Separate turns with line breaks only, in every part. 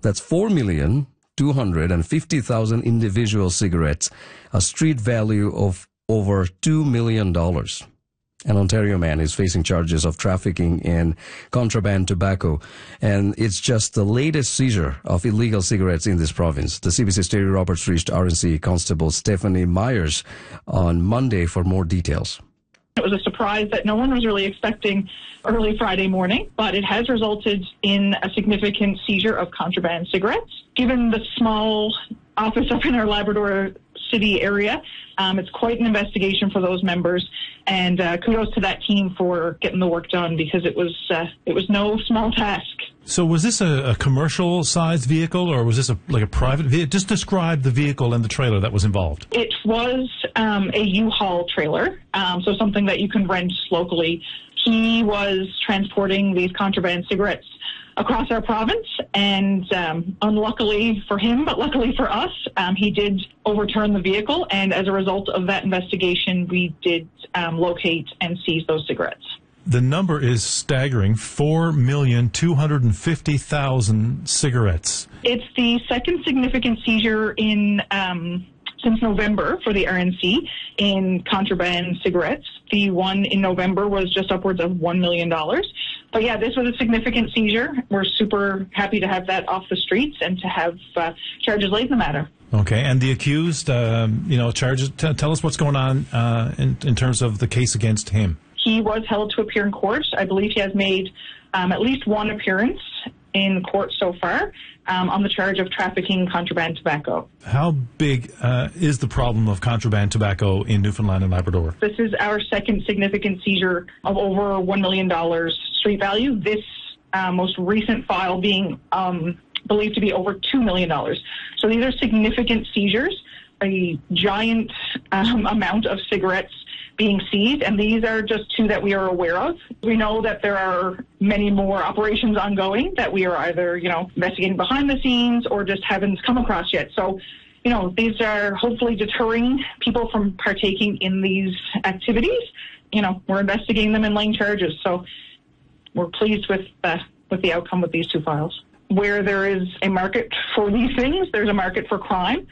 That's 4,250,000 individual cigarettes, a street value of over $2 million. An Ontario man is facing charges of trafficking in contraband tobacco, and it's just the latest seizure of illegal cigarettes in this province. The CBC's Terry Roberts reached RNC Constable Stephanie Myers on Monday for more details.
It was a surprise that no one was really expecting early Friday morning, but it has resulted in a significant seizure of contraband cigarettes. Given the small office up in our Labrador City area, it's quite an investigation for those members, and kudos to that team for getting the work done, because it was no small task.
So was this a commercial-sized vehicle, or was this a private vehicle? Just describe the vehicle and the trailer that was involved.
It was a U-Haul trailer, so something that you can rent locally. He was transporting these contraband cigarettes across our province, and unluckily for him, but luckily for us, he did overturn the vehicle, and as a result of that investigation, we did locate and seize those cigarettes.
The number is staggering, 4,250,000 cigarettes.
It's the second significant seizure in since November for the RNC in contraband cigarettes. The one in November was just upwards of $1 million. But yeah, this was a significant seizure. We're super happy to have that off the streets and to have charges laid in the matter.
Okay, and the accused, charges. Tell us what's going on in terms of the case against him.
He was held to appear in court. I believe he has made at least one appearance in court so far on the charge of trafficking contraband tobacco. How
big is the problem of contraband tobacco in Newfoundland and Labrador?
This is our second significant seizure of over $1 million street value. This most recent file being believed to be over $2 million. So these are significant seizures, a giant amount of cigarettes being seized, and these are just two that we are aware of. We know that there are many more operations ongoing that we are either, investigating behind the scenes or just haven't come across yet. So, these are hopefully deterring people from partaking in these activities. We're investigating them and laying charges. So we're pleased with the outcome with these two files. Where there is a market for these things, there's a market for crime.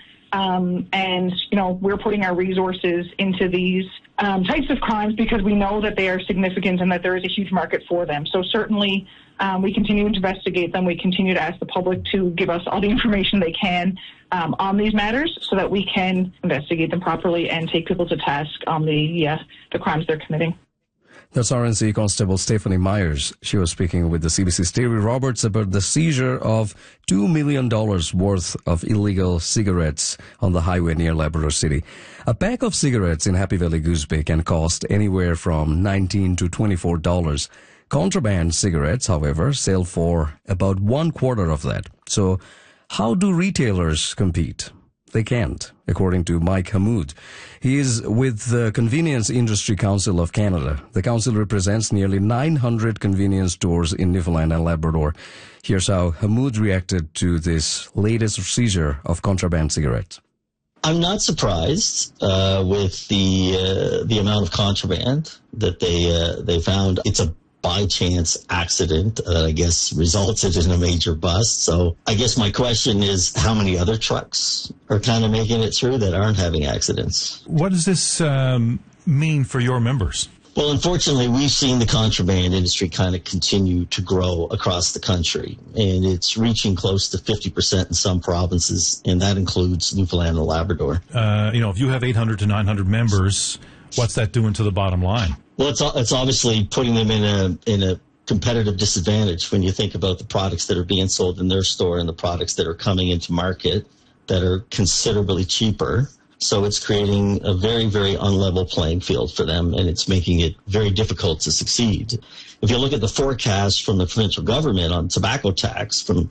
And we're putting our resources into these types of crimes because we know that they are significant and that there is a huge market for them. So certainly we continue to investigate them. We continue to ask the public to give us all the information they can on these matters so that we can investigate them properly and take people to task on the crimes they're committing.
That's RNC Constable Stephanie Myers. She was speaking with the CBC's Terry Roberts about the seizure of $2 million worth of illegal cigarettes on the highway near Labrador City. A pack of cigarettes in Happy Valley Goose Bay can cost anywhere from $19 to $24. Contraband cigarettes, however, sell for about 1/4 of that. So how do retailers compete? They can't, according to Mike Hammoud. He is with the Convenience Industry Council of Canada. The council represents nearly 900 convenience stores in Newfoundland and Labrador. Here's how Hammoud reacted to this latest seizure of contraband cigarettes.
I'm not surprised with the amount of contraband that they found. It's a by chance accident that I guess resulted in a major bust. So I guess my question is, how many other trucks are kind of making it through that aren't having accidents?
What does this mean for your members?
Well, unfortunately, we've seen the contraband industry kind of continue to grow across the country, and it's reaching close to 50% in some provinces, and that includes Newfoundland and Labrador.
If you have 800 to 900 members, what's that doing to the bottom line?
Well, it's obviously putting them in a competitive disadvantage when you think about the products that are being sold in their store and the products that are coming into market that are considerably cheaper. So it's creating a very, very unlevel playing field for them, and it's making it very difficult to succeed. If you look at the forecast from the provincial government on tobacco tax from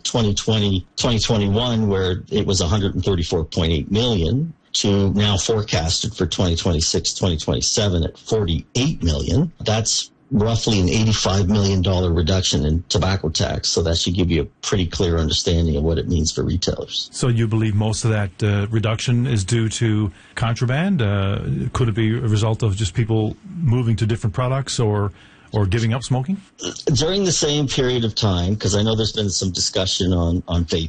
2020-2021, where it was $134.8 million, to now forecasted for 2026-2027 at $48 million. That's roughly an $85 million reduction in tobacco tax. So that should give you a pretty clear understanding of what it means for retailers.
So you believe most of that reduction is due to contraband? Could it be a result of just people moving to different products or giving up smoking?
During the same period of time, because I know there's been some discussion on vape